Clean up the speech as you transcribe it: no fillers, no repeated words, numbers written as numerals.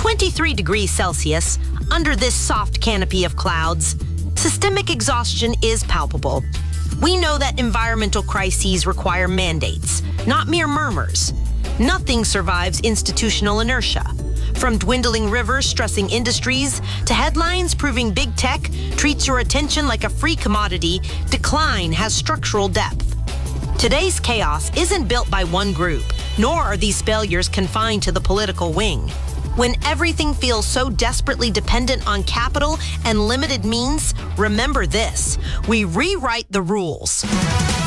23 degrees Celsius, under this soft canopy of clouds, systemic exhaustion is palpable. We know that environmental crises require mandates, not mere murmurs. Nothing survives institutional inertia. From dwindling rivers stressing industries to headlines proving big tech treats your attention like a free commodity, decline has structural depth. Today's chaos isn't built by one group, nor are these failures confined to the political wing. When everything feels so desperately dependent on capital and limited means, remember this: we rewrite the rules.